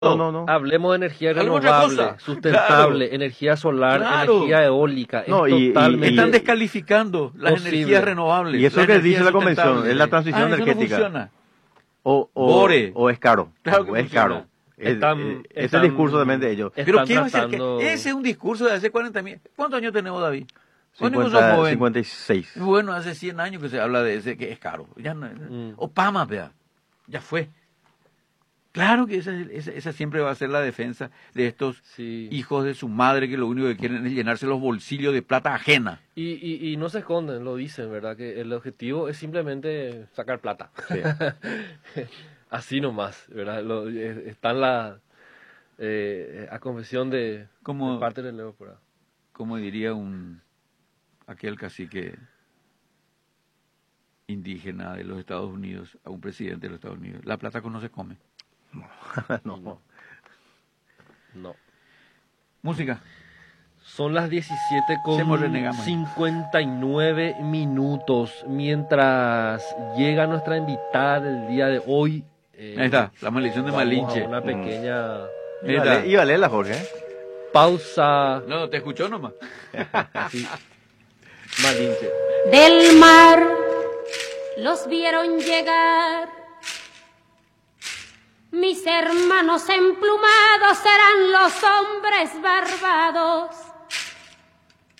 No. Hablemos de energía Hablemos otra renovable, cosa. sustentable, Claro. energía solar, Claro. energía eólica. No, es y totalmente... Están descalificando las Posible. energías renovables. Y eso las que energías dice la convención, sustentables. es la transición Eso energética. No funciona. O es caro. Claro que o es funciona. caro. Están- Ese están- discurso también de ellos. Pero están ¿qué va a ser? tratando- Ese es un discurso de hace 40.000. ¿Cuántos años tenemos, David? ¿Cuántos años somos 50, jóvenes? 56. Bueno, hace 100 años que se habla de ese que es caro. Ya no, Obama, vea, ya fue. Claro que esa siempre va a ser la defensa de estos Sí. hijos de su madre que lo único que quieren es llenarse los bolsillos de plata ajena. Y no se esconden, lo dicen, ¿verdad? Que el objetivo es simplemente sacar plata. Sí. Así nomás, ¿verdad? Está en la a confesión de parte del Leo por ahí. Como diría aquel cacique indígena de los Estados Unidos a un presidente de los Estados Unidos: la plata no se come. No. No. Música. Son las 17 con Se me renegamos. 59 minutos. Mientras llega nuestra invitada del día de hoy. Ahí está, la maldición de vamos Malinche. a una pequeña Ahí está. Y vale la Jorge. pausa. No, te escuchó nomás. Sí. Malinche. Del mar los vieron llegar. Mis hermanos emplumados serán los hombres barbados.